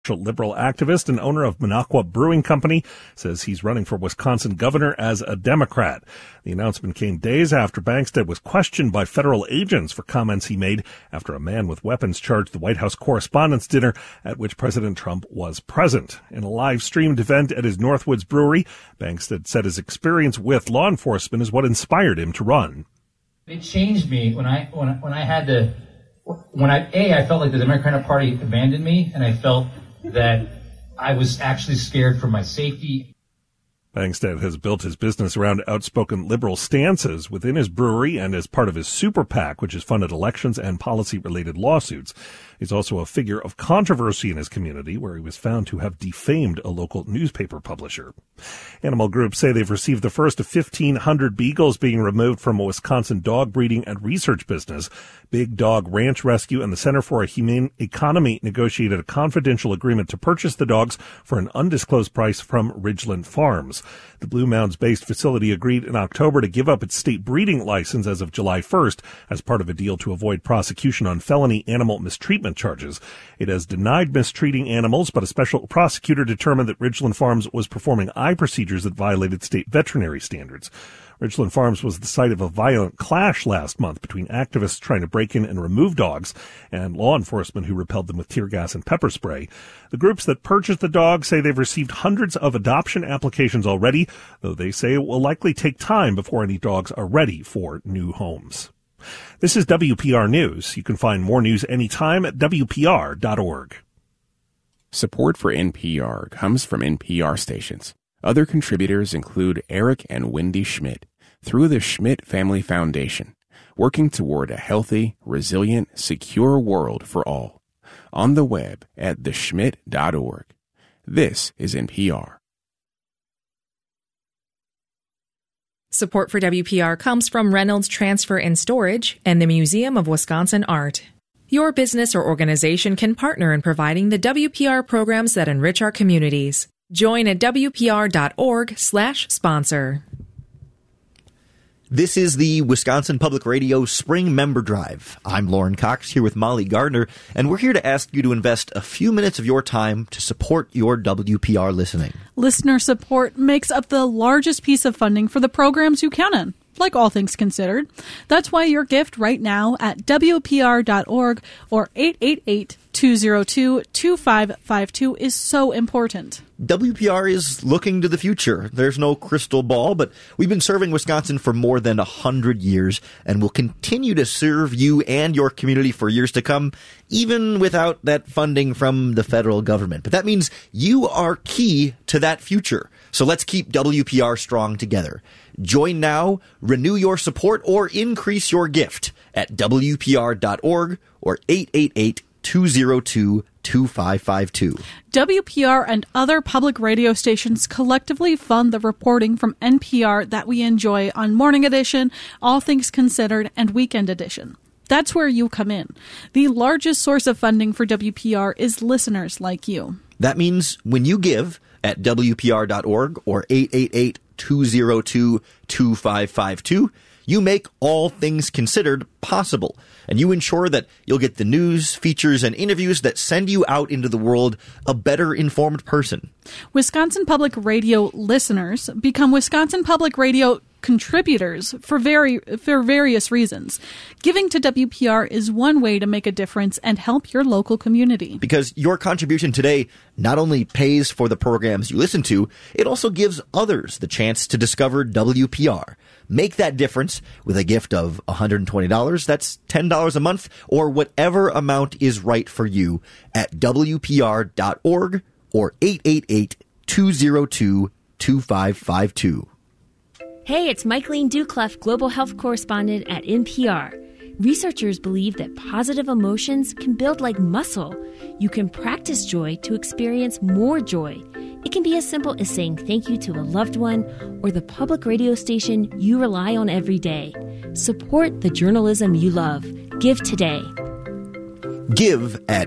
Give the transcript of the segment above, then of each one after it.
Liberal activist and owner of Minocqua Brewing Company, says he's running for Wisconsin governor as a Democrat. The announcement came days after Bangstad was questioned by federal agents for comments he made after a man with weapons charged the White House Correspondents' Dinner at which President Trump was present. In a live-streamed event at his Northwoods Brewery, Bangstad said his experience with law enforcement is what inspired him to run. It changed me when I felt like the Democratic Party abandoned me, and I felt that I was actually scared for my safety. Bangstad has built his business around outspoken liberal stances within his brewery and as part of his super PAC, which has funded elections and policy-related lawsuits. He's also a figure of controversy in his community, where he was found to have defamed a local newspaper publisher. Animal groups say they've received the first of 1,500 beagles being removed from a Wisconsin dog breeding and research business. Big Dog Ranch Rescue and the Center for a Humane Economy negotiated a confidential agreement to purchase the dogs for an undisclosed price from Ridgeland Farms. The Blue Mounds-based facility agreed in October to give up its state breeding license as of July 1st as part of a deal to avoid prosecution on felony animal mistreatment charges. It has denied mistreating animals, but a special prosecutor determined that Ridgeland Farms was performing eye procedures that violated state veterinary standards. Ridgeland Farms was the site of a violent clash last month between activists trying to break in and remove dogs and law enforcement who repelled them with tear gas and pepper spray. The groups that purchased the dogs say they've received hundreds of adoption applications already, though they say it will likely take time before any dogs are ready for new homes. This is WPR News. You can find more news anytime at WPR.org. Support for NPR comes from NPR stations. Other contributors include Eric and Wendy Schmidt through the Schmidt Family Foundation, working toward a healthy, resilient, secure world for all. On the web at theschmidt.org. This is NPR. Support for WPR comes from Reynolds Transfer and Storage and the Museum of Wisconsin Art. Your business or organization can partner in providing the WPR programs that enrich our communities. Join at WPR.org/sponsor. This is the Wisconsin Public Radio Spring Member Drive. I'm Lauren Cox here with Molly Gardner, and we're here to ask you to invest a few minutes of your time to support your WPR listening. Listener support makes up the largest piece of funding for the programs you count on, like All Things Considered. That's why your gift right now at WPR.org or 888-202-2552 is so important. WPR is looking to the future. There's no crystal ball, but we've been serving Wisconsin for more than 100 years and will continue to serve you and your community for years to come, even without that funding from the federal government. But that means you are key to that future. So let's keep WPR strong together. Join now, renew your support, or increase your gift at WPR.org or 888-202-2552. WPR and other public radio stations collectively fund the reporting from NPR that we enjoy on Morning Edition, All Things Considered, and Weekend Edition. That's where you come in. The largest source of funding for WPR is listeners like you. That means when you give at WPR.org or 888-202-2552, you make All Things Considered possible, and you ensure that you'll get the news, features, and interviews that send you out into the world a better informed person. Wisconsin Public Radio listeners become Wisconsin Public Radio contributors for various reasons. Giving to WPR is one way to make a difference and help your local community. Because your contribution today not only pays for the programs you listen to, it also gives others the chance to discover WPR. Make that difference with a gift of $120. That's $10 a month, or whatever amount is right for you at WPR.org or 888-202-2552. Hey, it's Michaeline Duclef, Global Health Correspondent at NPR. Researchers believe that positive emotions can build like muscle. You can practice joy to experience more joy. It can be as simple as saying thank you to a loved one or the public radio station you rely on every day. Support the journalism you love. Give today. Give at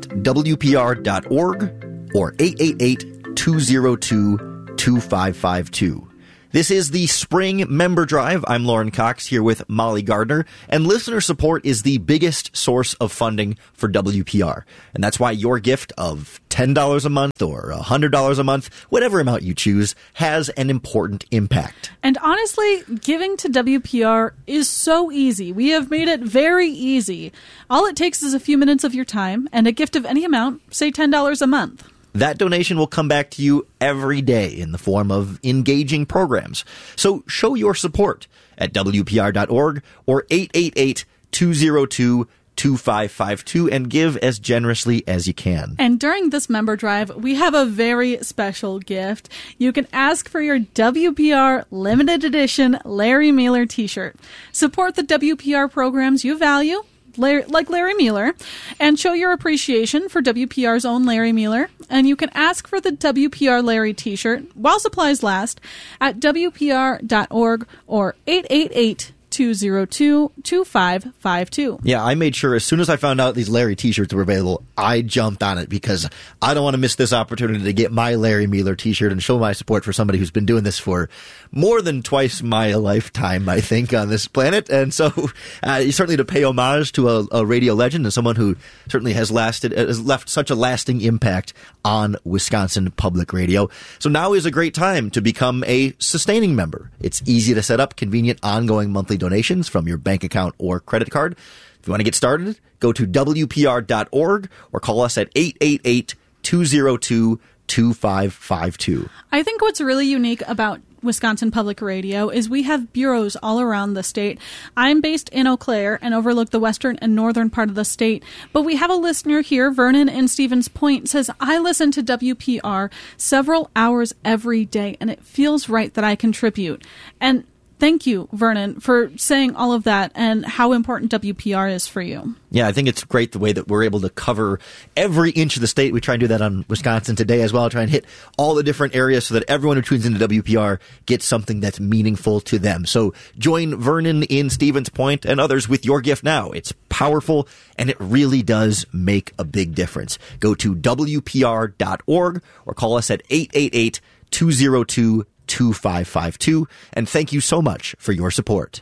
WPR.org or 888-202-2552. This is the Spring Member Drive. I'm Lauren Cox here with Molly Gardner, and listener support is the biggest source of funding for WPR. And that's why your gift of $10 a month or $100 a month, whatever amount you choose, has an important impact. And honestly, giving to WPR is so easy. We have made it very easy. All it takes is a few minutes of your time and a gift of any amount, say $10 a month. That donation will come back to you every day in the form of engaging programs. So show your support at WPR.org or 888-202-2552 and give as generously as you can. And during this member drive, we have a very special gift. You can ask for your WPR limited edition Larry Mueller t-shirt. Support the WPR programs you value, like Larry Mueller, and show your appreciation for WPR's own Larry Mueller. And you can ask for the WPR Larry t-shirt while supplies last at WPR.org or 888-202-2552. Yeah, I made sure as soon as I found out these Larry t-shirts were available, I jumped on it because I don't want to miss this opportunity to get my Larry Mueller t-shirt and show my support for somebody who's been doing this for more than twice my lifetime, I think, on this planet. And so certainly to pay homage to a radio legend and someone who certainly has left such a lasting impact on Wisconsin public radio. So now is a great time to become a sustaining member. It's easy to set up, convenient, ongoing monthly donations from your bank account or credit card. If you want to get started, go to WPR.org or call us at 888-202-2552. I think what's really unique about Wisconsin Public Radio is we have bureaus all around the state. I'm based in Eau Claire and overlook the western and northern part of the state, but we have a listener here, Vernon in Stevens Point, says, I listen to WPR several hours every day, and it feels right that I contribute. And thank you, Vernon, for saying all of that and how important WPR is for you. Yeah, I think it's great the way that we're able to cover every inch of the state. We try and do that on Wisconsin Today as well, try and hit all the different areas so that everyone who tunes into WPR gets something that's meaningful to them. So join Vernon in Stevens Point and others with your gift now. It's powerful, and it really does make a big difference. Go to WPR.org or call us at 888-202-2552, and thank you so much for your support.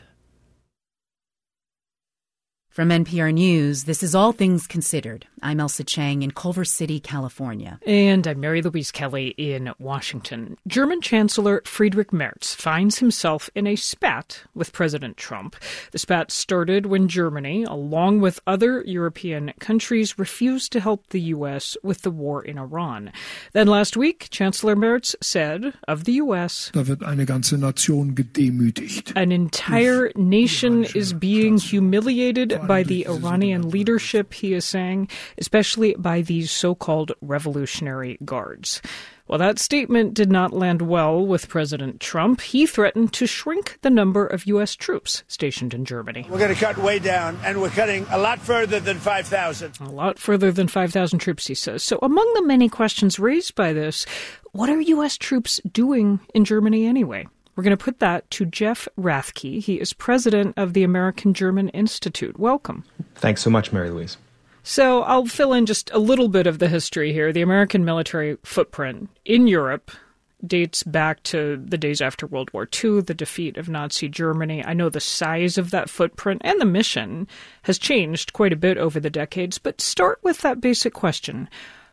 From NPR News, this is All Things Considered. I'm Elsa Chang in Culver City, California. And I'm Mary Louise Kelly in Washington. German Chancellor Friedrich Merz finds himself in a spat with President Trump. The spat started when Germany, along with other European countries, refused to help the U.S. with the war in Iran. Then last week, Chancellor Merz said of the U.S., Da wird eine ganze Nation gedemütigt. An entire nation is being humiliated by the Iranian leadership, he is saying, especially by these so-called Revolutionary Guards. Well, that statement did not land well with President Trump. He threatened to shrink the number of U.S. troops stationed in Germany. We're going to cut way down, and we're cutting a lot further than 5,000. A lot further than 5,000 troops, he says. So among the many questions raised by this, what are U.S. troops doing in Germany anyway? We're going to put that to Jeff Rathke. He is president of the American-German Institute. Welcome. Thanks so much, Mary Louise. So I'll fill in just a little bit of the history here. The American military footprint in Europe dates back to the days after World War II, the defeat of Nazi Germany. I know the size of that footprint and the mission has changed quite a bit over the decades, but start with that basic question.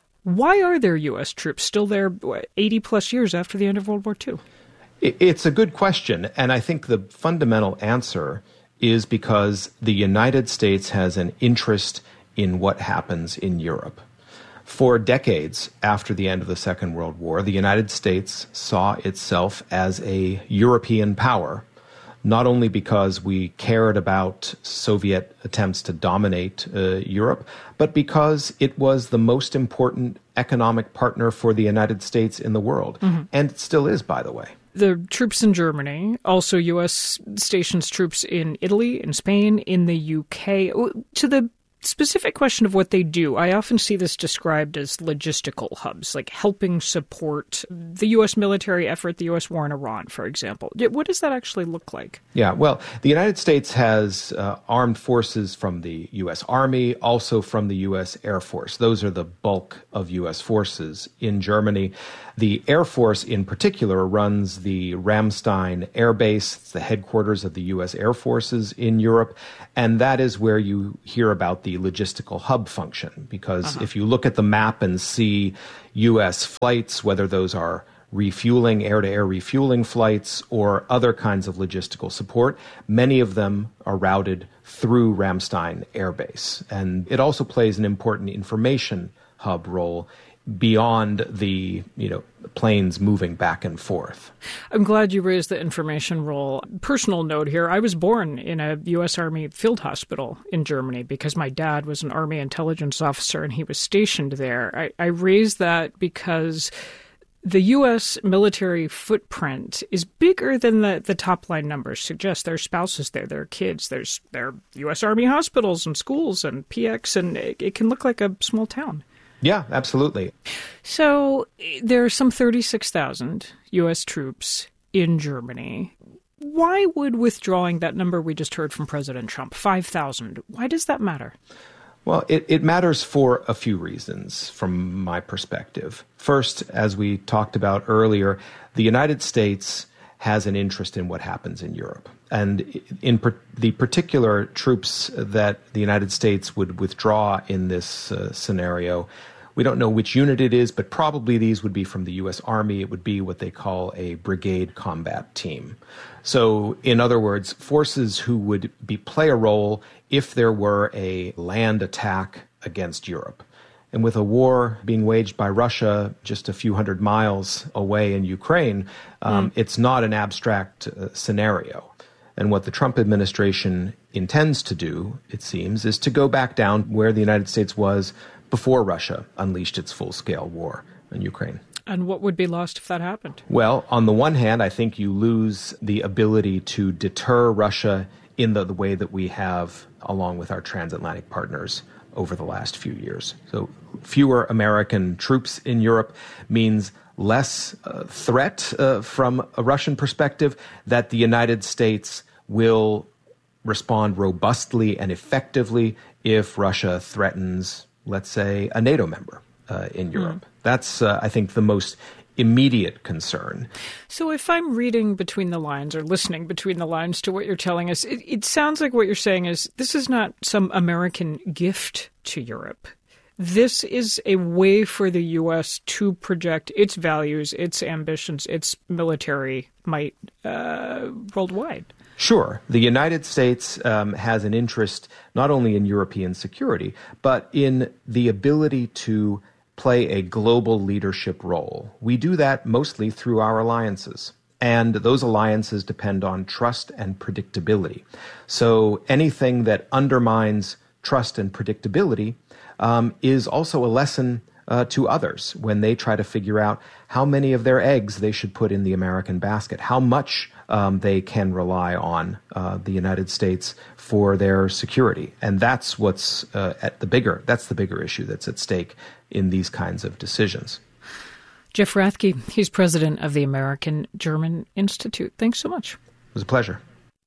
Why are there U.S. troops still there 80-plus years after the end of World War II? It's a good question, and I think the fundamental answer is because the United States has an interest in what happens in Europe. For decades after the end of the Second World War, the United States saw itself as a European power, not only because we cared about Soviet attempts to dominate Europe, but because it was the most important economic partner for the United States in the world, and it still is, by the way. The troops in Germany, also U.S. stations troops in Italy, in Spain, in the U.K. To the specific question of what they do. I often see this described as logistical hubs, like helping support the U.S. military effort, the U.S. war in Iran, for example. What does that actually look like? Yeah, well, the United States has armed forces from the U.S. Army, also from the U.S. Air Force. Those are the bulk of U.S. forces in Germany. The Air Force in particular runs the Ramstein Air Base. It's the headquarters of the U.S. Air Forces in Europe. And that is where you hear about the logistical hub function. Because if you look at the map and see U.S. flights, whether those are refueling, air-to-air refueling flights, or other kinds of logistical support, many of them are routed through Ramstein Air Base. And it also plays an important information hub role beyond the planes moving back and forth. I'm glad you raised the information role. Personal note here, I was born in a U.S. Army field hospital in Germany because my dad was an Army intelligence officer and he was stationed there. I raised that because the U.S. military footprint is bigger than the top-line numbers suggest. There are spouses there, there are kids, there are U.S. Army hospitals and schools and PX, and it can look like a small town. Yeah, absolutely. So there are some 36,000 U.S. troops in Germany. Why would withdrawing that number we just heard from President Trump, 5,000, why does that matter? Well, it matters for a few reasons from my perspective. First, as we talked about earlier, the United States has an interest in what happens in Europe. And in the particular troops that the United States would withdraw in this scenario, we don't know which unit it is, but probably these would be from the U.S. Army. It would be what they call a brigade combat team. So, in other words, forces who would play a role if there were a land attack against Europe. And with a war being waged by Russia just a few hundred miles away in Ukraine, it's not an abstract scenario. And what the Trump administration intends to do, it seems, is to go back down where the United States was before Russia unleashed its full-scale war in Ukraine. And what would be lost if that happened? Well, on the one hand, I think you lose the ability to deter Russia in the way that we have along with our transatlantic partners over the last few years. So fewer American troops in Europe means less threat from a Russian perspective, that the United States will respond robustly and effectively if Russia threatens, let's say, a NATO member in Europe. That's, I think, the most immediate concern. So if I'm reading between the lines or listening between the lines to what you're telling us, it sounds like what you're saying is this is not some American gift to Europe. This is a way for the U.S. to project its values, its ambitions, its military might worldwide. Sure. The United States has an interest not only in European security, but in the ability to play a global leadership role. We do that mostly through our alliances. And those alliances depend on trust and predictability. So anything that undermines trust and predictability is also a lesson to others when they try to figure out how many of their eggs they should put in the American basket, how much they can rely on the United States for their security. And that's what's that's the bigger issue that's at stake in these kinds of decisions. Jeff Rathke, he's president of the American-German Institute. Thanks so much. It was a pleasure.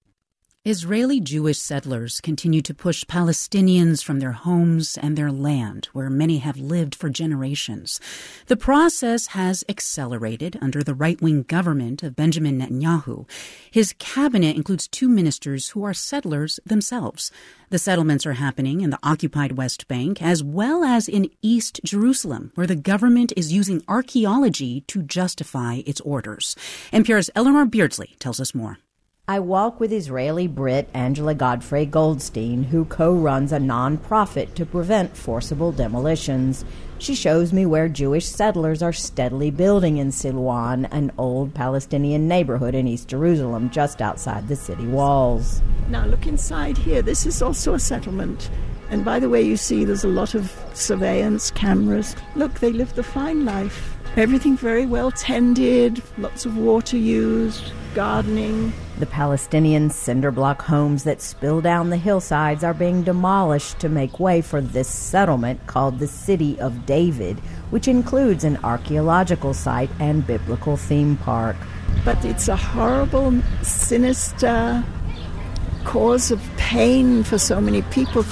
Israeli Jewish settlers continue to push Palestinians from their homes and their land, where many have lived for generations. The process has accelerated under the right-wing government of Benjamin Netanyahu. His cabinet includes 2 ministers who are settlers themselves. The settlements are happening in the occupied West Bank as well as in East Jerusalem, where the government is using archaeology to justify its orders. NPR's Eleanor Beardsley tells us more. I walk with Israeli Brit Angela Godfrey Goldstein, who co-runs a non-profit to prevent forcible demolitions. She shows me where Jewish settlers are steadily building in Silwan, an old Palestinian neighborhood in East Jerusalem, just outside the city walls. Now look inside here. This is also a settlement. And by the way, you see there's a lot of surveillance cameras. Look, they live the fine life. Everything very well tended, lots of water used. gardening. The Palestinian cinder block homes that spill down the hillsides are being demolished to make way for this settlement called the City of David, which includes an archaeological site and biblical theme park. But it's a horrible, sinister cause of pain for so many people.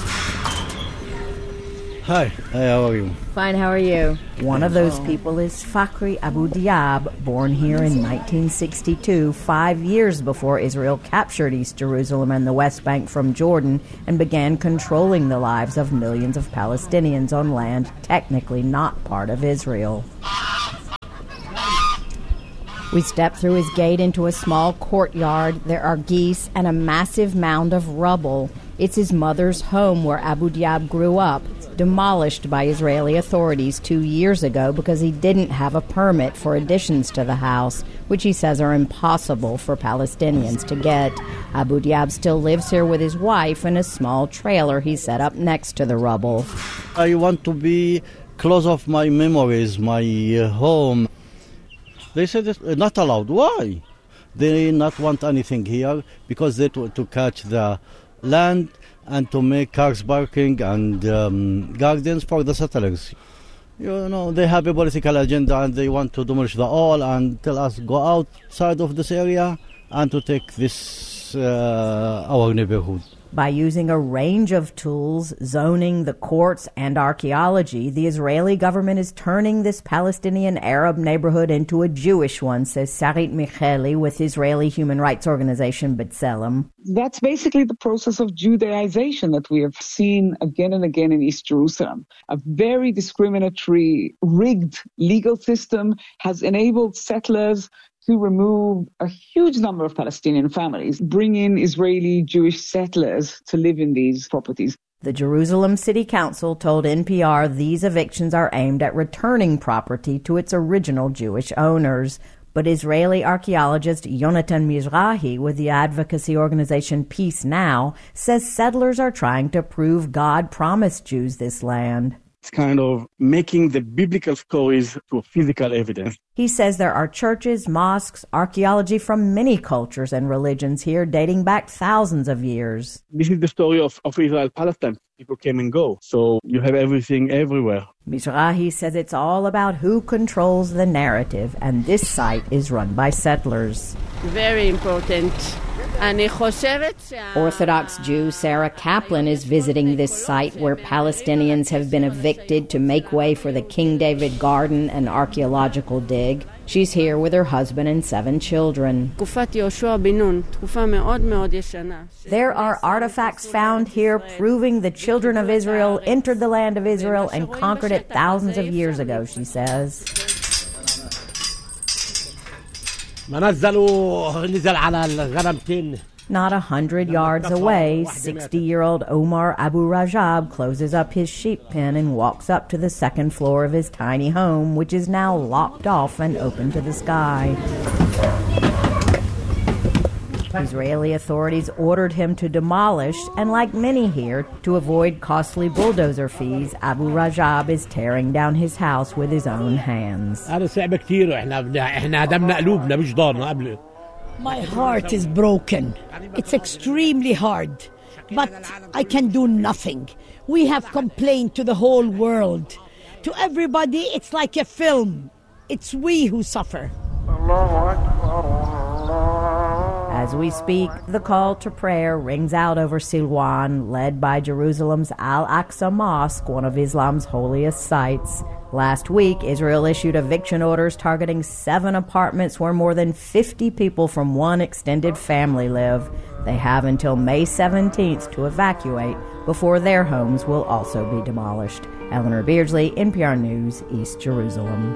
Hi, how are you? Fine, how are you? One of those people is Fakhri Abu Diab, born here in 1962, 5 years before Israel captured East Jerusalem and the West Bank from Jordan and began controlling the lives of millions of Palestinians on land technically not part of Israel. We step through his gate into a small courtyard. There are geese and a massive mound of rubble. It's his mother's home where Abu Diab grew up, demolished by Israeli authorities 2 years ago because he didn't have a permit for additions to the house, which he says are impossible for Palestinians to get. Abu Diab still lives here with his wife in a small trailer he set up next to the rubble. I want to be close of my memories, my home. They said it's not allowed. Why? They not want anything here because they to catch the land and to make cars parking and gardens for the settlers. You know, they have a political agenda and they want to demolish the all and tell us go outside of this area and to take this our neighborhood. By using a range of tools, zoning, the courts, and archaeology, the Israeli government is turning this Palestinian Arab neighborhood into a Jewish one, says Sarit Micheli with Israeli human rights organization B'Tselem. That's basically the process of Judaization that we have seen again and again in East Jerusalem. A very discriminatory, rigged legal system has enabled settlers to remove a huge number of Palestinian families, bring in Israeli Jewish settlers to live in these properties. The Jerusalem City Council told NPR these evictions are aimed at returning property to its original Jewish owners. But Israeli archaeologist Yonatan Mizrahi with the advocacy organization Peace Now says settlers are trying to prove God promised Jews this land. It's kind of making the biblical stories to physical evidence. He says there are churches, mosques, archaeology from many cultures and religions here dating back thousands of years. This is the story of Israel-Palestine. People came and go, so you have everything everywhere. Mizrahi says it's all about who controls the narrative, and this site is run by settlers. Very important. Orthodox Jew Sarah Kaplan is visiting this site where Palestinians have been evicted to make way for the King David Garden and archaeological dig. She's here with her husband and 7 children. There are artifacts found here proving the children of Israel entered the land of Israel and conquered it thousands of years ago, she says. Not 100 yards away, 60-year-old Omar Abu Rajab closes up his sheep pen and walks up to the second floor of his tiny home, which is now locked off and open to the sky. Israeli authorities ordered him to demolish, and like many here, to avoid costly bulldozer fees, Abu Rajab is tearing down his house with his own hands. My heart is broken. It's extremely hard, but I can do nothing. We have complained to the whole world. To everybody, it's like a film. It's we who suffer. As we speak, the call to prayer rings out over Silwan, led by Jerusalem's Al-Aqsa Mosque, one of Islam's holiest sites. Last week, Israel issued eviction orders targeting 7 apartments where more than 50 people from one extended family live. They have until May 17th to evacuate before their homes will also be demolished. Eleanor Beardsley, NPR News, East Jerusalem.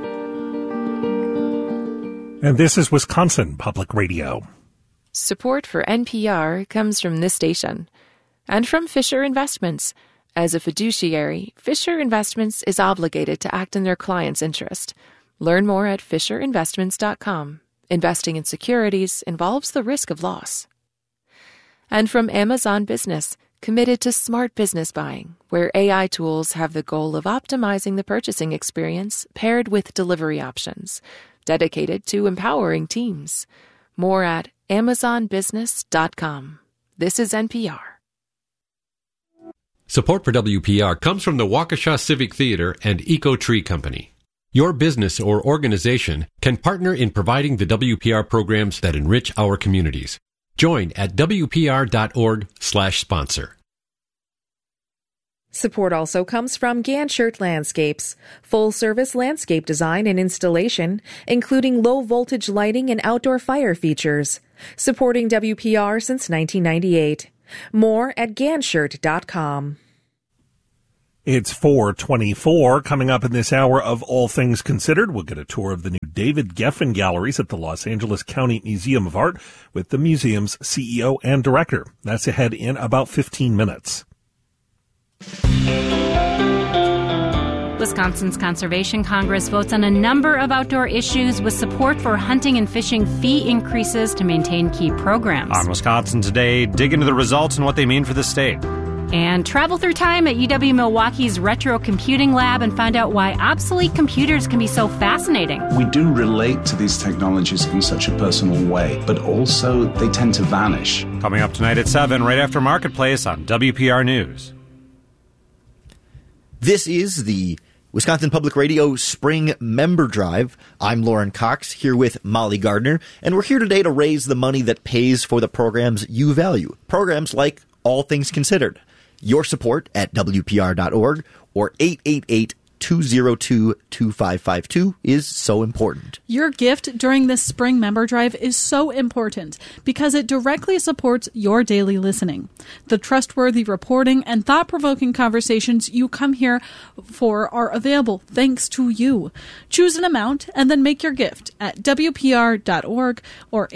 And this is Wisconsin Public Radio. Support for NPR comes from this station and from Fisher Investments. As a fiduciary, Fisher Investments is obligated to act in their client's interest. Learn more at FisherInvestments.com. Investing in securities involves the risk of loss. And from Amazon Business, committed to smart business buying, where AI tools have the goal of optimizing the purchasing experience paired with delivery options, dedicated to empowering teams. More at AmazonBusiness.com. This is NPR. Support for WPR comes from the Waukesha Civic Theater and Eco Tree Company. Your business or organization can partner in providing the WPR programs that enrich our communities. Join at WPR.org/sponsor. Support also comes from Ganshert Landscapes, full-service landscape design and installation, including low-voltage lighting and outdoor fire features. Supporting WPR since 1998. More at Ganshert.com. It's 4:24. Coming up in this hour of All Things Considered, we'll get a tour of the new David Geffen galleries at the Los Angeles County Museum of Art with the museum's CEO and director. That's ahead in about 15 minutes. Wisconsin's Conservation Congress votes on a number of outdoor issues with support for hunting and fishing fee increases to maintain key programs. On Wisconsin Today, dig into the results and what they mean for the state. And travel through time at UW Milwaukee's Retro Computing Lab and find out why obsolete computers can be so fascinating. We do relate to these technologies in such a personal way, but also they tend to vanish. Coming up tonight at 7, right after Marketplace on WPR News. This is the Wisconsin Public Radio Spring Member Drive. I'm Lauren Cox, here with Molly Gardner, and we're here today to raise the money that pays for the programs you value. Programs like All Things Considered. Your support at WPR.org or 888-202-2552 is so important. Your gift during this spring member drive is so important because it directly supports your daily listening. The trustworthy reporting and thought-provoking conversations you come here for are available thanks to you. Choose an amount and then make your gift at WPR.org or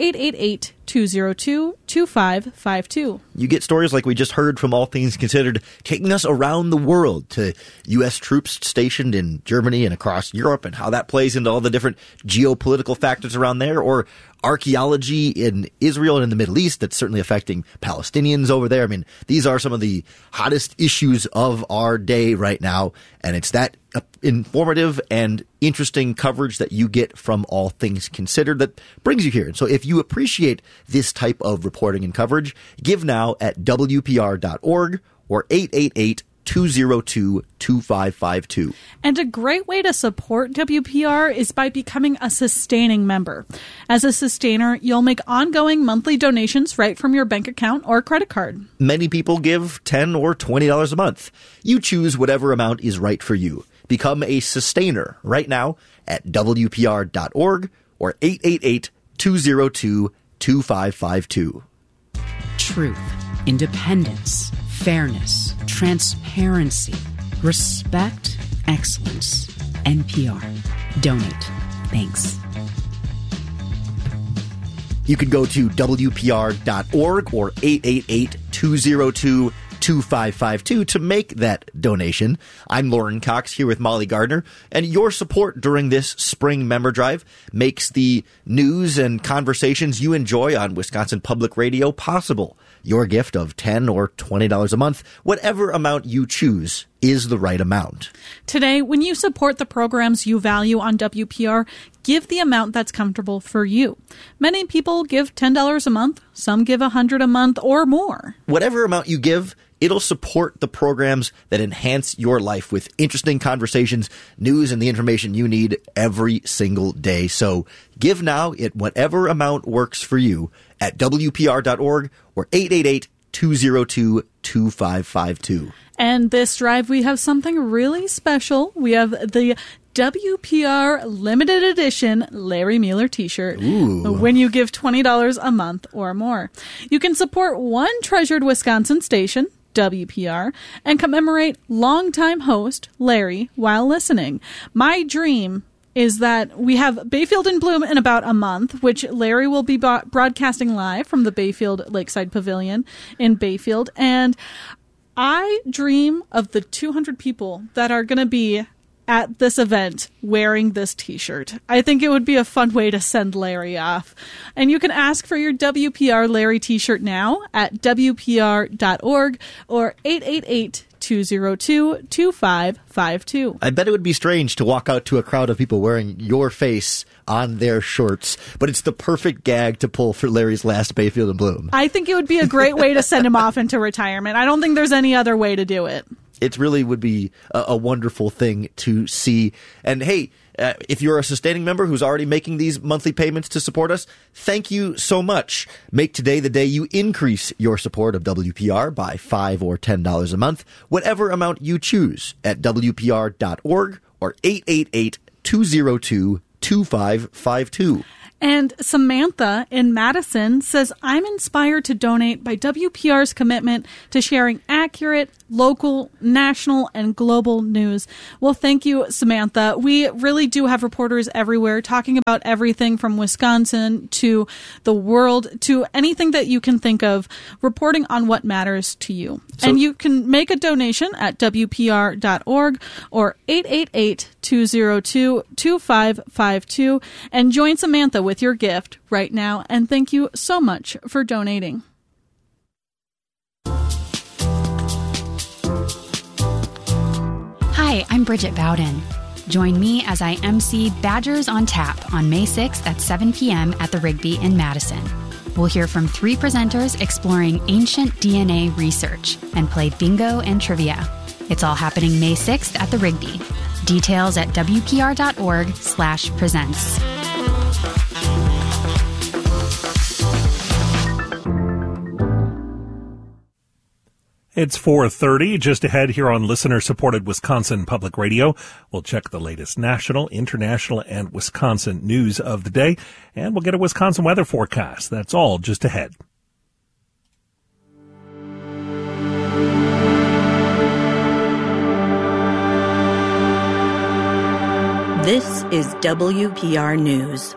888-202-2552. You get stories like we just heard from All Things Considered, taking us around the world to U.S. troops stationed in Germany and across Europe and how that plays into all the different geopolitical factors around there, or archaeology in Israel and in the Middle East that's certainly affecting Palestinians over there. I mean, these are some of the hottest issues of our day right now, and it's that informative and interesting coverage that you get from All Things Considered that brings you here. And so if you appreciate this type of reporting and coverage, give now at WPR.org or 888-202-2552. And a great way to support WPR is by becoming a sustaining member. As a sustainer, you'll make ongoing monthly donations right from your bank account or credit card. Many people give $10 or $20 a month. You choose whatever amount is right for you. Become a sustainer right now at WPR.org or 888-202-2552. Truth, independence, fairness, transparency, respect, excellence. NPR. Donate. Thanks. You can go to WPR.org or 888-202-2552 to make that donation. I'm Lauren Cox here with Molly Gardner, and your support during this spring member drive makes the news and conversations you enjoy on Wisconsin Public Radio possible. Your gift of $10 or $20 a month, whatever amount you choose, is the right amount. Today, when you support the programs you value on WPR, give the amount that's comfortable for you. Many people give $10 a month, some give $100 a month or more. Whatever amount you give, it'll support the programs that enhance your life with interesting conversations, news, and the information you need every single day. So give now at whatever amount works for you at WPR.org or 888-202-2552. And this drive, we have something really special. We have the WPR Limited Edition Larry Mueller t-shirt. Ooh. When you give $20 a month or more. You can support one treasured Wisconsin station, WPR, and commemorate longtime host Larry while listening. My dream is that we have Bayfield in Bloom in about a month, which Larry will be broadcasting live from the Bayfield Lakeside Pavilion in Bayfield. And I dream of the 200 people that are going to be at this event wearing this t-shirt. I think it would be a fun way to send Larry off. And you can ask for your WPR Larry t-shirt now at WPR.org or 888 888-202-2552. I bet it would be strange to walk out to a crowd of people wearing your face on their shorts, but it's the perfect gag to pull for Larry's last Bayfield and Bloom. I think it would be a great way to send him off into retirement. I don't think there's any other way to do it. It really would be a wonderful thing to see. And hey, if you're a sustaining member who's already making these monthly payments to support us, thank you so much. Make today the day you increase your support of WPR by $5 or $10 a month, whatever amount you choose at WPR.org or 888-202-2552. And Samantha in Madison says, I'm inspired to donate by WPR's commitment to sharing accurate, local, national, and global news. Well, thank you, Samantha. We really do have reporters everywhere talking about everything from Wisconsin to the world to anything that you can think of, reporting on what matters to you. And you can make a donation at WPR.org or 888-202-2552 and join Samantha with your gift right now. And thank you so much for donating. Hi, I'm Bridget Bowden. Join me as I MC Badgers on Tap on May 6th at 7 p.m. at the Rigby in Madison. We'll hear from 3 presenters exploring ancient DNA research and play bingo and trivia. It's all happening May 6th at the Rigby. Details at WPR.org/presents. It's 4:30, just ahead here on listener-supported Wisconsin Public Radio. We'll check the latest national, international, and Wisconsin news of the day, and we'll get a Wisconsin weather forecast. That's all just ahead. This is WPR News.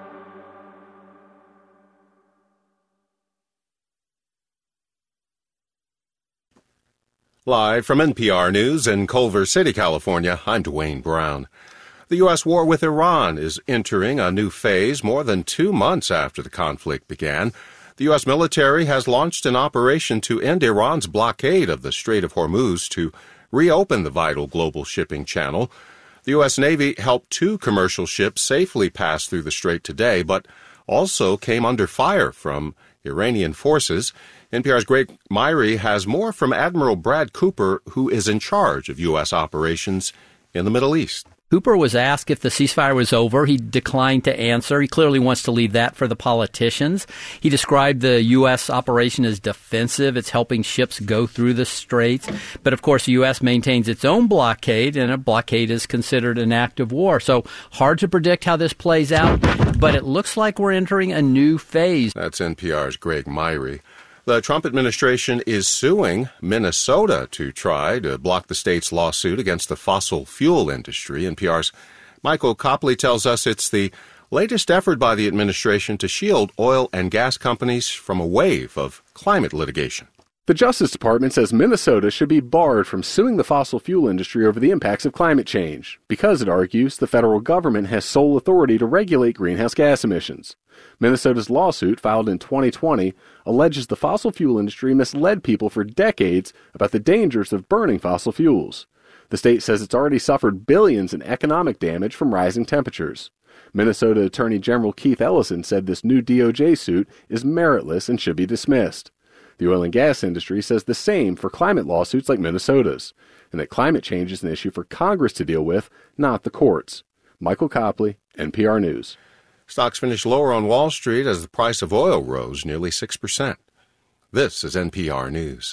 Live from NPR News in Culver City, California, I'm Dwayne Brown. The U.S. war with Iran is entering a new phase more than 2 months after the conflict began. The U.S. military has launched an operation to end Iran's blockade of the Strait of Hormuz to reopen the vital global shipping channel. The U.S. Navy helped 2 commercial ships safely pass through the strait today, but also came under fire from Iranian forces. NPR's Greg Myrie has more from Admiral Brad Cooper, who is in charge of U.S. operations in the Middle East. Cooper was asked if the ceasefire was over. He declined to answer. He clearly wants to leave that for the politicians. He described the U.S. operation as defensive. It's helping ships go through the straits. But, of course, the U.S. maintains its own blockade, and a blockade is considered an act of war. So hard to predict how this plays out, but it looks like we're entering a new phase. That's NPR's Greg Myrie. The Trump administration is suing Minnesota to try to block the state's lawsuit against the fossil fuel industry. NPR's Michael Copley tells us it's the latest effort by the administration to shield oil and gas companies from a wave of climate litigation. The Justice Department says Minnesota should be barred from suing the fossil fuel industry over the impacts of climate change, because, it argues, the federal government has sole authority to regulate greenhouse gas emissions. Minnesota's lawsuit, filed in 2020, alleges the fossil fuel industry misled people for decades about the dangers of burning fossil fuels. The state says it's already suffered billions in economic damage from rising temperatures. Minnesota Attorney General Keith Ellison said this new DOJ suit is meritless and should be dismissed. The oil and gas industry says the same for climate lawsuits like Minnesota's, and that climate change is an issue for Congress to deal with, not the courts. Michael Copley, NPR News. Stocks finished lower on Wall Street as the price of oil rose nearly 6%. This is NPR News.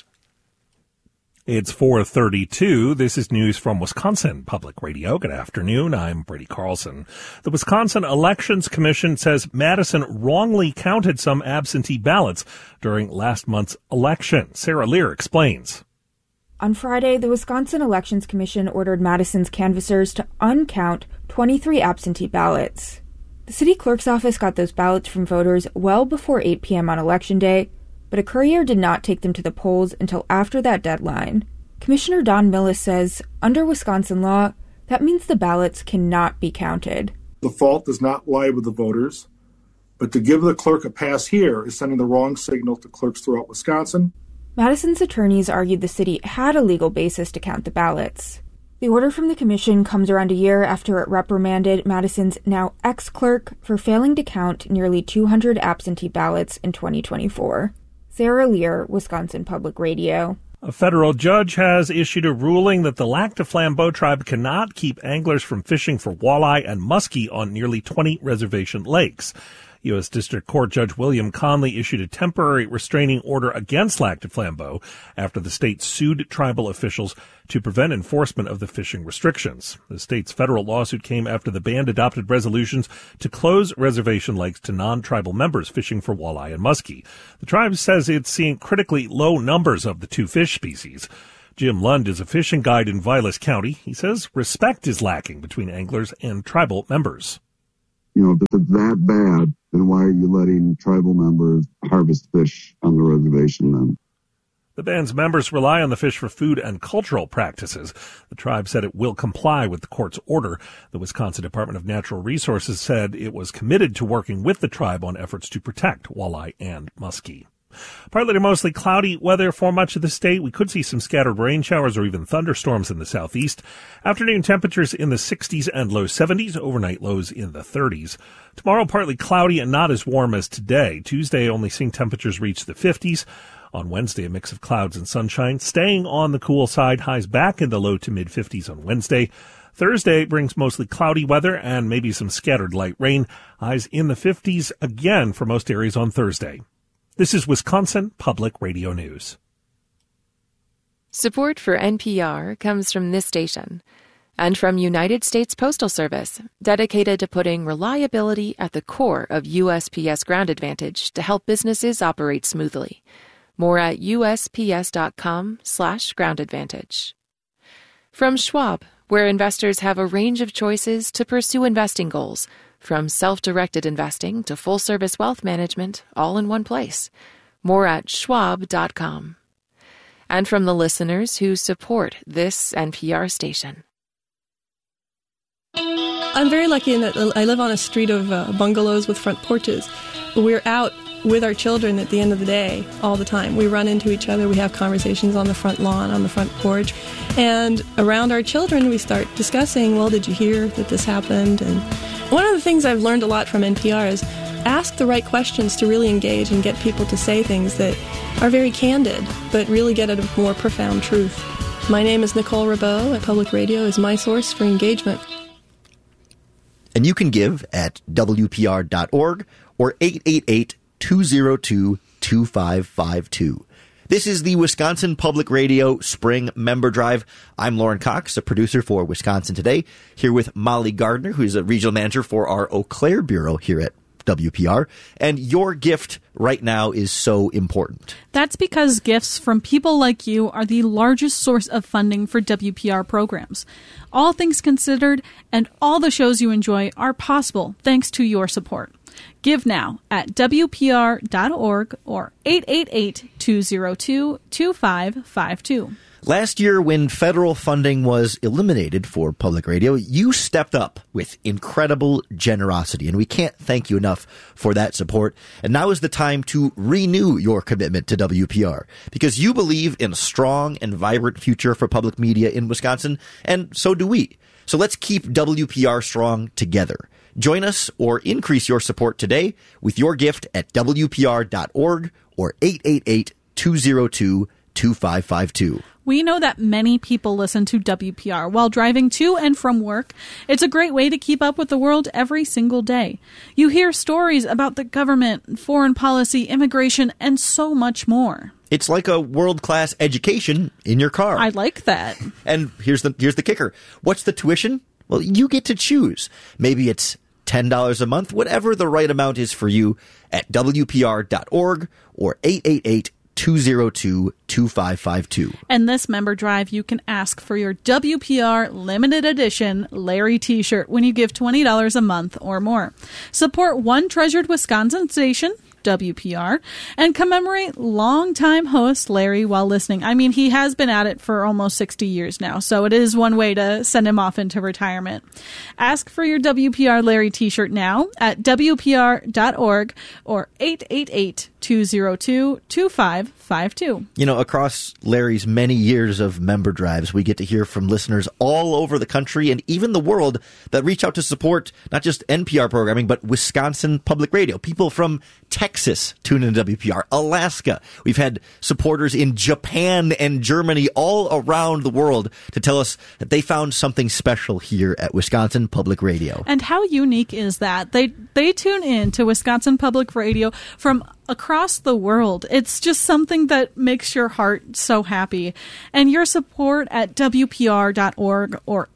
It's 4:32. This is news from Wisconsin Public Radio. Good afternoon. I'm Brady Carlson. The Wisconsin Elections Commission says Madison wrongly counted some absentee ballots during last month's election. Sarah Lear explains. On Friday, the Wisconsin Elections Commission ordered Madison's canvassers to uncount 23 absentee ballots. The city clerk's office got those ballots from voters well before 8 p.m. on Election Day, but a courier did not take them to the polls until after that deadline. Commissioner Don Millis says, under Wisconsin law, that means the ballots cannot be counted. The fault does not lie with the voters, but to give the clerk a pass here is sending the wrong signal to clerks throughout Wisconsin Madison's attorneys argued the city had a legal basis to count the ballots. The order from the commission comes around a year after it reprimanded Madison's now ex-clerk for failing to count nearly 200 absentee ballots in 2024. Sarah Lear, Wisconsin Public Radio. A federal judge has issued a ruling that the Lac du Flambeau tribe cannot keep anglers from fishing for walleye and muskie on nearly 20 reservation lakes. U.S. District Court Judge William Conley issued a temporary restraining order against Lac du Flambeau after the state sued tribal officials to prevent enforcement of the fishing restrictions. The state's federal lawsuit came after the band adopted resolutions to close reservation lakes to non-tribal members fishing for walleye and muskie. The tribe says it's seeing critically low numbers of the two fish species. Jim Lund is a fishing guide in Vilas County. He says respect is lacking between anglers and tribal members. If it's that bad, then why are you letting tribal members harvest fish on the reservation then? The band's members rely on the fish for food and cultural practices. The tribe said it will comply with the court's order. The Wisconsin Department of Natural Resources said it was committed to working with the tribe on efforts to protect walleye and muskie. Partly to mostly cloudy weather for much of the state. We could see some scattered rain showers or even thunderstorms in the southeast. Afternoon temperatures in the 60s and low 70s, overnight lows in the 30s. Tomorrow, partly cloudy and not as warm as today. Tuesday, only seeing temperatures reach the 50s. On Wednesday, a mix of clouds and sunshine, staying on the cool side, highs back in the low to mid 50s on Wednesday. Thursday brings mostly cloudy weather and maybe some scattered light rain. Highs in the 50s again for most areas on Thursday. This is Wisconsin Public Radio News. Support for NPR comes from this station and from United States Postal Service, dedicated to putting reliability at the core of USPS Ground Advantage to help businesses operate smoothly. More at USPS.com/Ground Advantage. From Schwab, where investors have a range of choices to pursue investing goals, from self-directed investing to full-service wealth management, all in one place. More at schwab.com. And from the listeners who support this NPR station. I'm very lucky in that I live on a street of bungalows with front porches. We're out with our children at the end of the day all the time. We run into each other. We have conversations on the front lawn, on the front porch. And around our children, we start discussing, well, did you hear that this happened? And one of the things I've learned a lot from NPR is ask the right questions to really engage and get people to say things that are very candid, but really get at a more profound truth. My name is Nicole Rabeau, and Public Radio is my source for engagement. And you can give at WPR.org or 888-202-2552. This is the Wisconsin Public Radio Spring Member Drive. I'm Lauren Cox, a producer for Wisconsin Today, here with Molly Gardner, who's a regional manager for our Eau Claire Bureau here at WPR. And your gift right now is so important. That's because gifts from people like you are the largest source of funding for WPR programs. All things considered, and all the shows you enjoy are possible thanks to your support. Give now at WPR.org or 888-202-2552. Last year, when federal funding was eliminated for public radio, you stepped up with incredible generosity, and we can't thank you enough for that support. And now is the time to renew your commitment to WPR, because you believe in a strong and vibrant future for public media in Wisconsin, and so do we. So let's keep WPR strong together. Join us or increase your support today with your gift at WPR.org or 888-202-2552. We know that many people listen to WPR while driving to and from work. It's a great way to keep up with the world every single day. You hear stories about the government, foreign policy, immigration, and so much more. It's like a world-class education in your car. I like that. And here's the kicker. What's the tuition? Well, you get to choose. Maybe it's $10 a month, whatever the right amount is for you, at WPR.org or 888-202-2552. And this member drive, you can ask for your WPR limited edition Larry t-shirt when you give $20 a month or more. Support one treasured Wisconsin station, WPR, and commemorate longtime host Larry while listening. I mean, he has been at it for almost 60 years now, so it is one way to send him off into retirement. Ask for your WPR Larry t-shirt now at WPR.org or 888-202-2552. 888-202-2552. You know, across Larry's many years of member drives, we get to hear from listeners all over the country and even the world that reach out to support not just NPR programming, but Wisconsin Public Radio. People from Texas tune into WPR, Alaska. We've had supporters in Japan and Germany, all around the world, to tell us that they found something special here at Wisconsin Public Radio. And how unique is that? They tune in to Wisconsin Public Radio from across the world. It's just something that makes your heart so happy. And your support at WPR.org or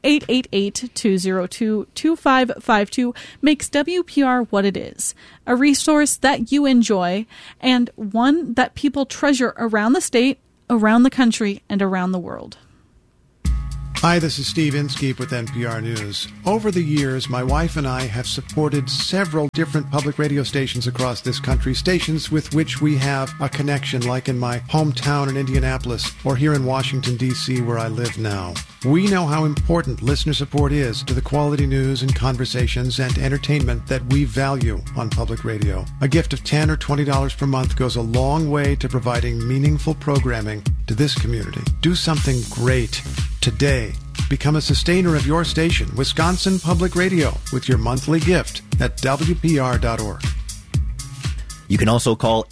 888-202-2552 makes WPR what it is. A resource that you enjoy and one that people treasure around the state, around the country, and around the world. Hi, this is Steve Inskeep with NPR News. Over the years, my wife and I have supported several different public radio stations across this country, stations with which we have a connection, like in my hometown in Indianapolis or here in Washington, D.C., where I live now. We know how important listener support is to the quality news and conversations and entertainment that we value on public radio. A gift of $10 or $20 per month goes a long way to providing meaningful programming to this community. Do something great today. Become a sustainer of your station, Wisconsin Public Radio, with your monthly gift at WPR.org. You can also call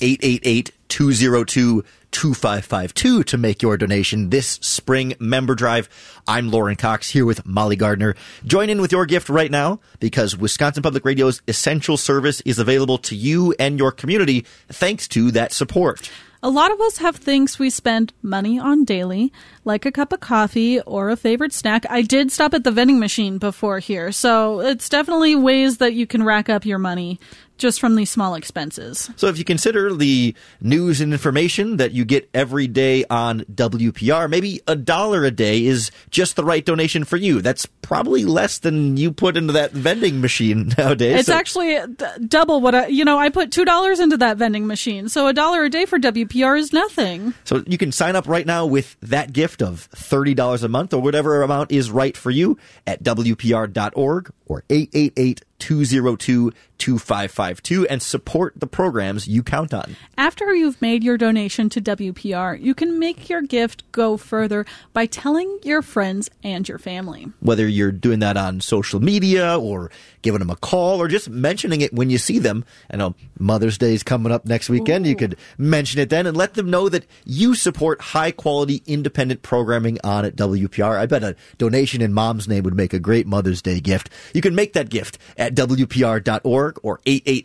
888-202-2552 to make your donation this spring member drive. I'm Lauren Cox here with Molly Gardner. Join in with your gift right now because Wisconsin Public Radio's essential service is available to you and your community thanks to that support. A lot of us have things we spend money on daily, like a cup of coffee or a favorite snack. I did stop at the vending machine before here, so it's definitely ways that you can rack up your money just from these small expenses. So if you consider the news and information that you get every day on WPR, maybe $1 a day is just the right donation for you. That's probably less than you put into that vending machine nowadays. It's actually double what I put $2 into that vending machine. So $1 a day for WPR is nothing. So you can sign up right now with that gift of $30 a month or whatever amount is right for you at WPR.org or 888-202-2552 and support the programs you count on. After you've made your donation to WPR, you can make your gift go further by telling your friends and your family. Whether you're doing that on social media or giving them a call or just mentioning it when you see them. I know Mother's Day is coming up next weekend. Ooh. You could mention it then and let them know that you support high-quality independent programming on at WPR. I bet a donation in Mom's name would make a great Mother's Day gift. You can make that gift at WPR.org or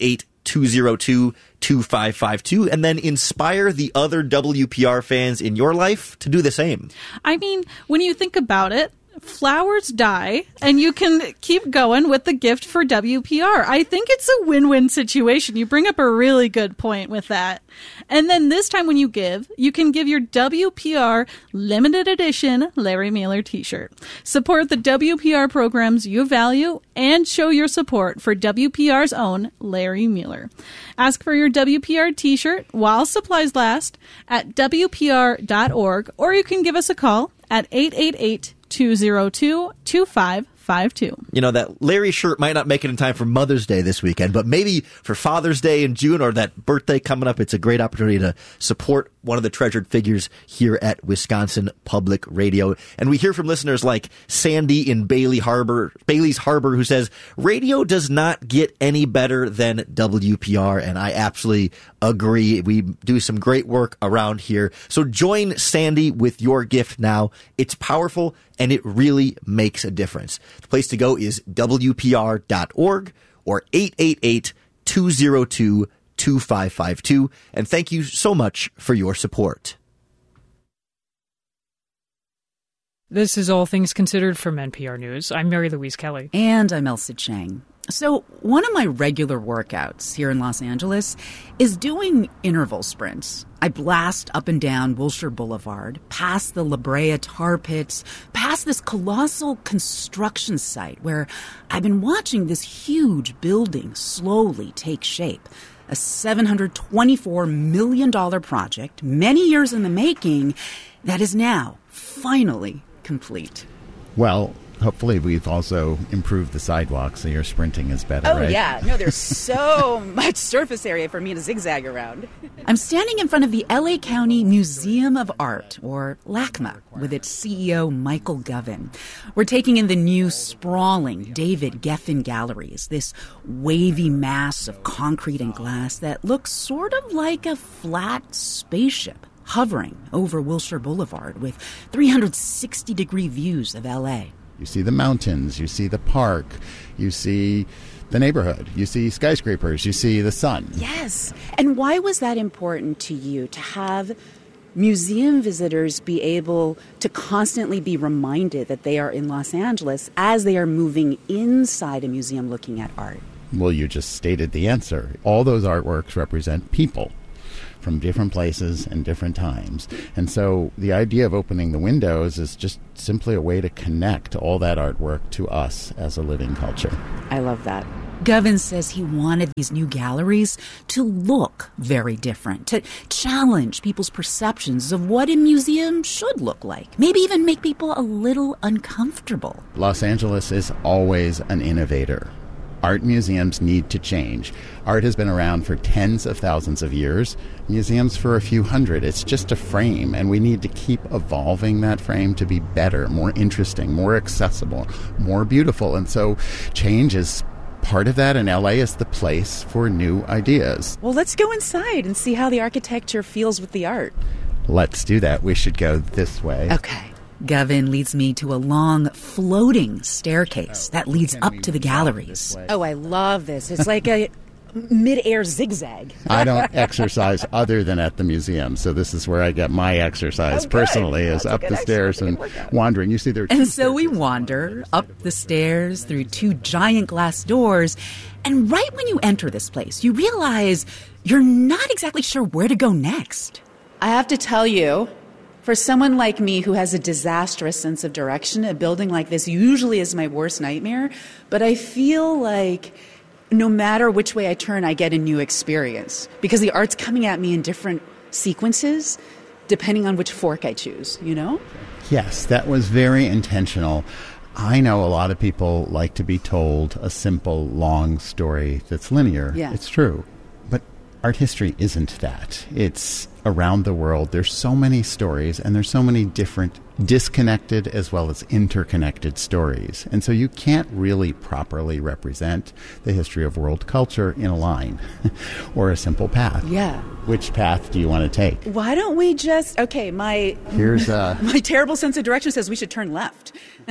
888-202-2552 and then inspire the other WPR fans in your life to do the same. I mean, when you think about it, flowers die, and you can keep going with the gift for WPR. I think it's a win-win situation. You bring up a really good point with that. And then this time when you give, you can give your WPR limited edition Larry Mueller t-shirt. Support the WPR programs you value and show your support for WPR's own Larry Mueller. Ask for your WPR t-shirt while supplies last at WPR.org, or you can give us a call at 888-202-2552. You know, that Larry shirt might not make it in time for Mother's Day this weekend, but maybe for Father's Day in June or that birthday coming up, it's a great opportunity to support one of the treasured figures here at Wisconsin Public Radio. And we hear from listeners like Sandy in Bailey's Harbor, who says, radio does not get any better than WPR. And I absolutely agree. We do some great work around here. So join Sandy with your gift now. It's powerful and it really makes a difference. The place to go is WPR.org or 888-202-2552. And thank you so much for your support. This is All Things Considered from NPR News. I'm Mary Louise Kelly. And I'm Elsa Chang. So one of my regular workouts here in Los Angeles is doing interval sprints. I blast up and down Wilshire Boulevard, past the La Brea tar pits, past this colossal construction site where I've been watching this huge building slowly take shape. A $724 million project, many years in the making, that is now finally complete. Well, Hopefully we've also improved the sidewalk so your sprinting is better, Oh, right? yeah. No, there's so much surface area for me to zigzag around. I'm standing in front of the LA County Museum of Art, or LACMA, with its CEO, Michael Govan. We're taking in the new, sprawling David Geffen Galleries, this wavy mass of concrete and glass that looks sort of like a flat spaceship hovering over Wilshire Boulevard with 360-degree views of LA. You see the mountains, you see the park, you see the neighborhood, you see skyscrapers, you see the sun. Yes. And why was that important to you, to have museum visitors be able to constantly be reminded that they are in Los Angeles as they are moving inside a museum looking at art? Well, you just stated the answer. All those artworks represent people from different places and different times. And so the idea of opening the windows is just simply a way to connect all that artwork to us as a living culture. I love that. Govan says he wanted these new galleries to look very different, to challenge people's perceptions of what a museum should look like, maybe even make people a little uncomfortable. Los Angeles is always an innovator. Art museums need to change. Art has been around for tens of thousands of years, museums for a few hundred. It's just a frame, and we need to keep evolving that frame to be better, more interesting, more accessible, more beautiful. And so change is part of that, and LA is the place for new ideas. Well, let's go inside and see how the architecture feels with the art. Let's do that. We should go this way. Okay. Govan leads me to a long, floating staircase that leads up to the galleries. Oh, I love this. It's like a mid-air zigzag. I don't exercise other than at the museum, so this is where I get my exercise personally, is up the stairs and wandering. You see there. And so we wander up the stairs through two giant glass doors, and right when you enter this place, you realize you're not exactly sure where to go next. I have to tell you, for someone like me who has a disastrous sense of direction, a building like this usually is my worst nightmare, but I feel like no matter which way I turn, I get a new experience because the art's coming at me in different sequences depending on which fork I choose, you know? Yes, that was very intentional. I know a lot of people like to be told a simple, long story that's linear. Yeah. It's true. But art history isn't that. It's around the world. There's so many stories, and there's so many different disconnected as well as interconnected stories. And so you can't really properly represent the history of world culture in a line or a simple path. Yeah. Which path do you want to take? Why don't we just, okay, my terrible sense of direction says we should turn left.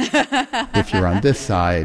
If you're on this side,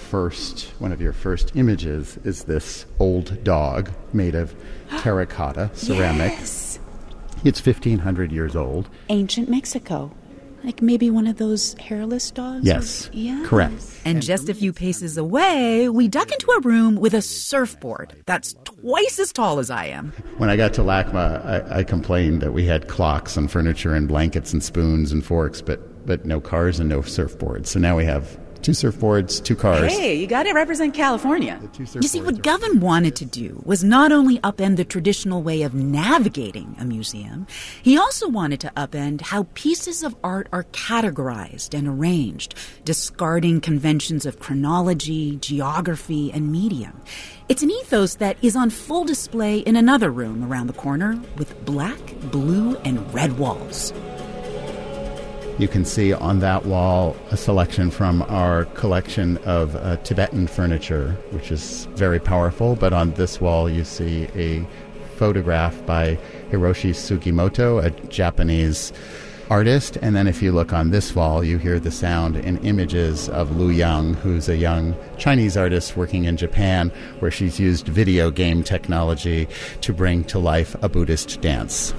one of your first images is this old dog made of terracotta ceramic. Yes. It's 1,500 years old. Ancient Mexico. Like maybe one of those hairless dogs? Yes, yes. Correct. And just a few paces away, we duck into a room with a surfboard that's twice as tall as I am. When I got to LACMA, I complained that we had clocks and furniture and blankets and spoons and forks, but no cars and no surfboards. So now we have 2 surfboards, 2 cars. Hey, you got to represent California. You see, what Govan wanted to do was not only upend the traditional way of navigating a museum, he also wanted to upend how pieces of art are categorized and arranged, discarding conventions of chronology, geography, and medium. It's an ethos that is on full display in another room around the corner with black, blue, and red walls. You can see on that wall a selection from our collection of Tibetan furniture, which is very powerful. But on this wall, you see a photograph by Hiroshi Sugimoto, a Japanese artist. And then if you look on this wall, you hear the sound and images of Lu Yang, who's a young Chinese artist working in Japan, where she's used video game technology to bring to life a Buddhist dance.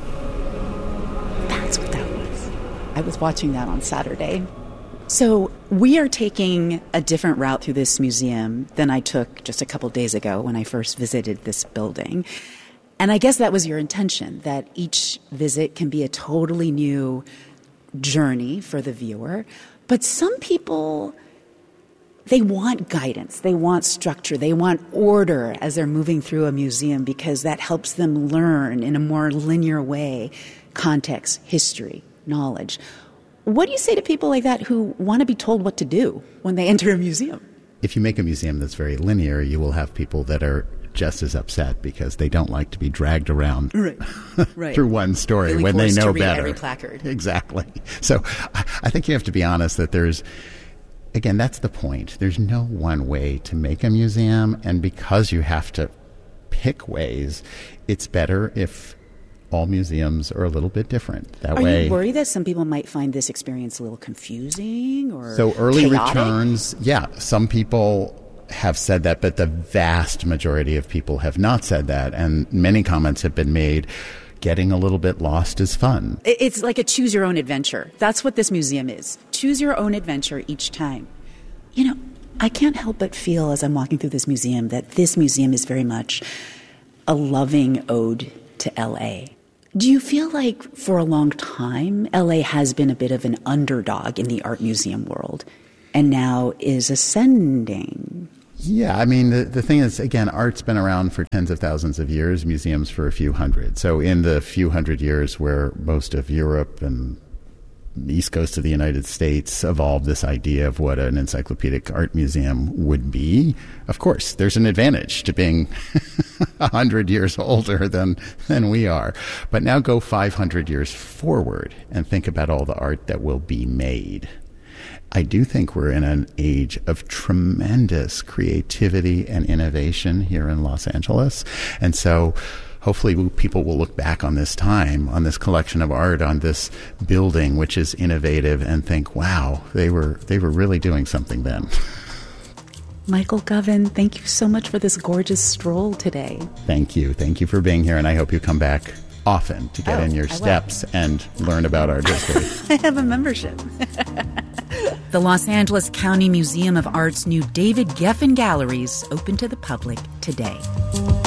That's what that was. I was watching that on Saturday. So we are taking a different route through this museum than I took just a couple days ago when I first visited this building. And I guess that was your intention, that each visit can be a totally new journey for the viewer. But some people, they want guidance, they want structure, they want order as they're moving through a museum because that helps them learn in a more linear way context, history, knowledge. What do you say to people like that who want to be told what to do when they enter a museum? If you make a museum that's very linear, you will have people that are just as upset because they don't like to be dragged around right. through one story Feeling when they forced know to read better. Every placard. Exactly. So I think you have to be honest that there's, again, that's the point. There's no one way to make a museum, and because you have to pick ways, it's better if all museums are a little bit different. That Are way, you worried that some people might find this experience a little confusing or so early chaotic? returns, yeah, some people have said that, but the vast majority of people have not said that, and many comments have been made. Getting a little bit lost is fun. It's like a choose your own adventure. That's what this museum is. Choose your own adventure each time. You know, I can't help but feel as I'm walking through this museum that this museum is very much a loving ode to LA. Do you feel like for a long time, LA has been a bit of an underdog in the art museum world and now is ascending? Yeah, I mean, the thing is, again, art's been around for tens of thousands of years, museums for a few hundred. So in the few hundred years where most of Europe and the East Coast of the United States evolved this idea of what an encyclopedic art museum would be, of course, there's an advantage to being 100 years older than we are. But now go 500 years forward and think about all the art that will be made. I do think we're in an age of tremendous creativity and innovation here in Los Angeles. And so hopefully people will look back on this time, on this collection of art, on this building, which is innovative, and think, wow, they were really doing something then. Michael Govan, thank you so much for this gorgeous stroll today. Thank you. Thank you for being here, and I hope you come back often to get in your steps and learn about art history. I have a membership. The Los Angeles County Museum of Art's new David Geffen Galleries open to the public today.